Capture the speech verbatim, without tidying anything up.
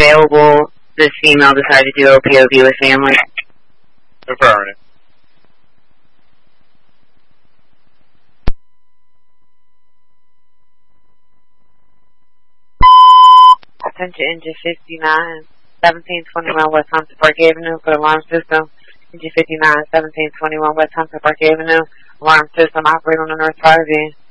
available. This female decided to do O P O B with family. Affirmative. Attention engine fifty-nine, seventeen twenty-one West Hampton Park Avenue for alarm system. Engine fifty-nine, seventeen twenty-one West Hampton Park Avenue. Alarm system operating on the North Fire Van.